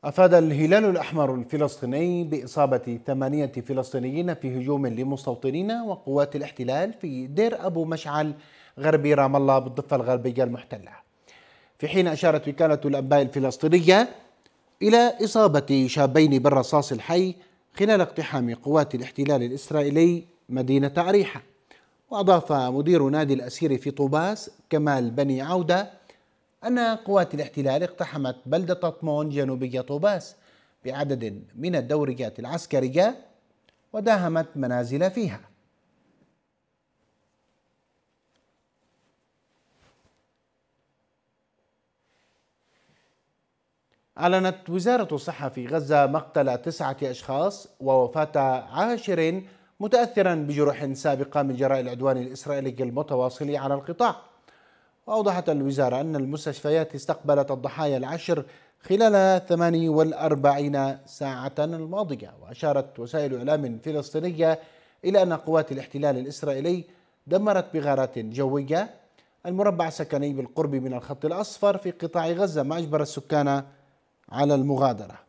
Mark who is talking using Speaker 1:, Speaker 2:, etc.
Speaker 1: أفاد الهلال الأحمر الفلسطيني بإصابة 8 فلسطينيين في هجوم لمستوطنين وقوات الاحتلال في دير أبو مشعل غربي رام الله بالضفة الغربية المحتلة، في حين أشارت وكالة الأنباء الفلسطينية إلى إصابة شابين بالرصاص الحي خلال اقتحام قوات الاحتلال الإسرائيلي مدينة عريحة. وأضاف مدير نادي الأسير في طوباس كمال بني عودة أن قوات الاحتلال اقتحمت بلدة طمون جنوبية طوباس بعدد من الدوريات العسكرية وداهمت منازل فيها. أعلنت وزارة الصحة في غزة مقتل 9 أشخاص ووفاة 10 متأثرا بجروح سابقة من جراء العدوان الإسرائيلي المتواصل على القطاع. وأوضحت الوزارة أن المستشفيات استقبلت الضحايا العشر خلال 48 ساعة الماضية. وأشارت وسائل إعلام فلسطينية إلى أن قوات الاحتلال الإسرائيلي دمرت بغارات جوية المربع السكني بالقرب من الخط الأصفر في قطاع غزة، ما أجبر السكان على المغادرة.